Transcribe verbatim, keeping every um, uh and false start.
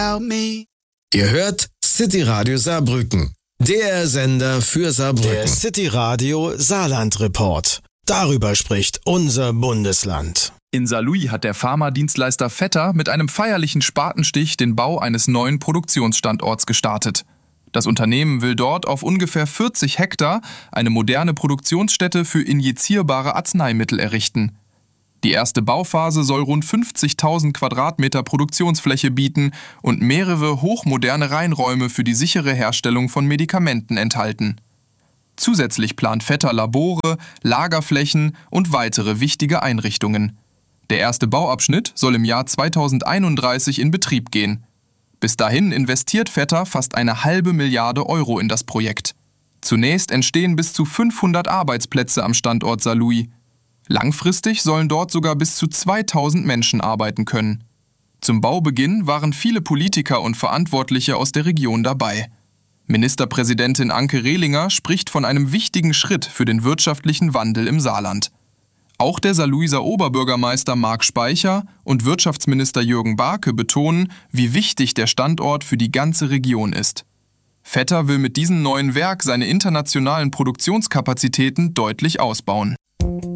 Ihr hört City Radio Saarbrücken, der Sender für Saarbrücken. Der City Radio Saarland Report. Darüber spricht unser Bundesland. In Saarlouis hat der Pharma-Dienstleister Vetter mit einem feierlichen Spatenstich den Bau eines neuen Produktionsstandorts gestartet. Das Unternehmen will dort auf ungefähr vierzig Hektar eine moderne Produktionsstätte für injizierbare Arzneimittel errichten. Die erste Bauphase soll rund fünfzigtausend Quadratmeter Produktionsfläche bieten und mehrere hochmoderne Reinräume für die sichere Herstellung von Medikamenten enthalten. Zusätzlich plant Vetter Labore, Lagerflächen und weitere wichtige Einrichtungen. Der erste Bauabschnitt soll im Jahr zweitausendeinunddreißig in Betrieb gehen. Bis dahin investiert Vetter fast eine halbe Milliarde Euro in das Projekt. Zunächst entstehen bis zu fünfhundert Arbeitsplätze am Standort Saarlouis. Langfristig sollen dort sogar bis zu zweitausend Menschen arbeiten können. Zum Baubeginn waren viele Politiker und Verantwortliche aus der Region dabei. Ministerpräsidentin Anke Rehlinger spricht von einem wichtigen Schritt für den wirtschaftlichen Wandel im Saarland. Auch der Saarlouiser Oberbürgermeister Marc Speicher und Wirtschaftsminister Jürgen Barke betonen, wie wichtig der Standort für die ganze Region ist. Vetter will mit diesem neuen Werk seine internationalen Produktionskapazitäten deutlich ausbauen.